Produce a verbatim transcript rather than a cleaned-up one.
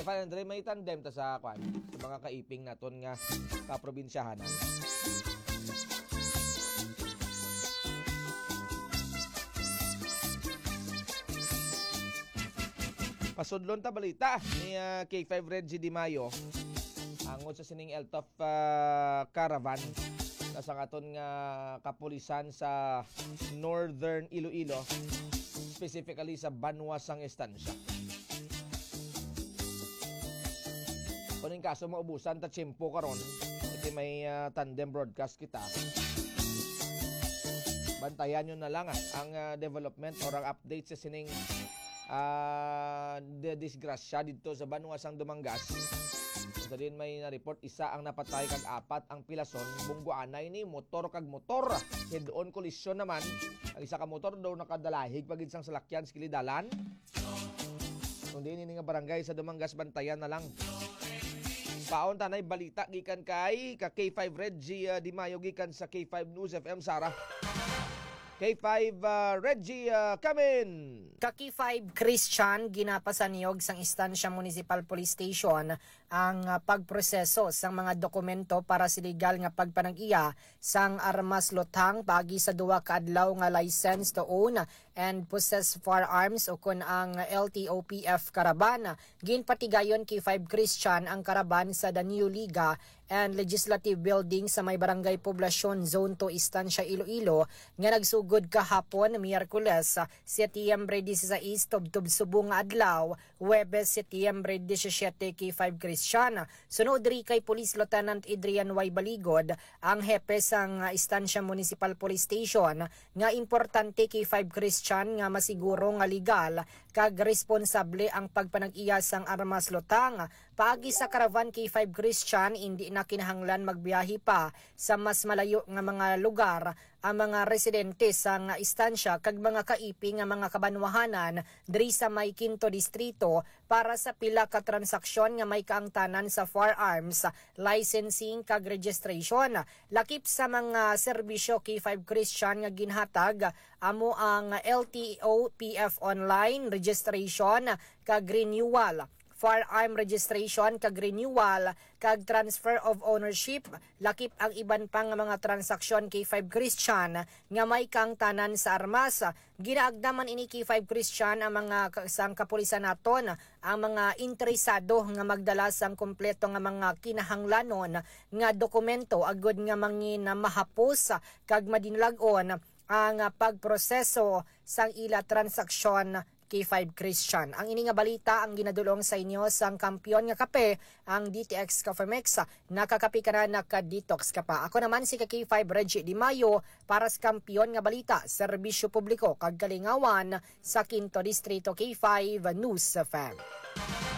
Stefan Andre, may tandem ta sa kwan sa mga kaiping naton nga kaprobinsyahanan. Pasudlon ta balita ni uh, K five Reggie Di Mayo angod sa sining L T O F uh, caravan sa aton nga kapulisan sa Northern Iloilo, specifically sa Banwasang Estancia. Kuning kaso maubusan ta tiyempo karon, iti may uh, tandem broadcast kita. Bantayan nyo na lang ah, ang uh, development or ang update sa sining uh, de disgrasya dito sa Banwasang Dumangas. Sa din may na-report, isa ang napatay kag apat ang pilason. Bungguanay ni motor kag motor. Head-on collision naman. Ang isa ka motor daw nakadalahig pag isang salakyan sa kilidalan. Kundi ini nga barangay sa Dumangas, bantayan na lang. Paon tanay balita gikan kay ka K five Reggie uh, Di Mayo gikan sa K five News F M Sara. K five uh, Reggie uh, Kamin. Ka K five Christian ginapasaniyog sang Estancia Municipal Police Station ang uh, pagproseso sang mga dokumento para sa legal nga pagpanag-iya sang armas lotang pagi sa duwa ka adlaw nga license to own and possess firearms o kun ang L T O P F Caravan. Ginpatigayon K five Christian ang karaban sa The New Liga and Legislative Building sa may Barangay Poblacion Zone two Estancia Iloilo nga nagsugod kahapon Miyerkules Setyembre dieciséis tubtob subong nga adlaw, Huwebes Setyembre diecisiete K five Christian. Sunod ri kay Police Lieutenant Adrian Y. Baligod, ang hepe sang Estancia Municipal Police Station, nga importante K five Christian nga masiguro nga legal kag responsable ang pagpanag-iya sang armas lotang. Paagi sa caravan K five Christian, hindi na kinahanglan magbiyahe pa sa mas malayo nga mga lugar ang mga residente sa nga istansya kag mga kaiping nga mga kabanwahanan diri sa may Quinto Distrito para sa pila ka transaksyon nga may kaangtanan sa firearms, licensing kag registration. Lakip sa mga serbisyo K five Christian nga ginhatag amo ang L T O P F online registration kag renewal, firearm registration kag renewal kag transfer of ownership. Lakip ang iban pang mga transaksyon K five Christian nga may kaangtanan sa armas. Ginaagdaman ini K five Christian ang mga sang kapulisan naton ang mga interesado nga magdala sang kompleto nga mga kinahanglanon nga dokumento agud nga mangin mahapos kag madinlagon ang pagproseso sang ila transaksyon K five Christian. Ang ini nga balita ang ginadulong sa inyo sang kampiyon nga kape, ang D T X Cafe Mix. Nakakapi ka na, naka-detox ka pa. Ako naman si K five Reggie Di Mayo para sa kampiyon nga balita, serbisyo publiko kag kalingawan sa Quinto Distrito K five News F M.